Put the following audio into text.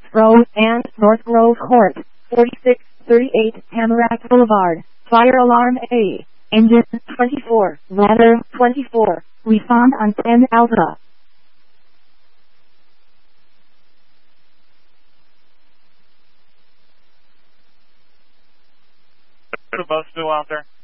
Road and North Grove Court, 4638 Tamarack Boulevard. Fire alarm A. Engine 24, ladder 24. Respond on 10 Alpha. The bus still out there?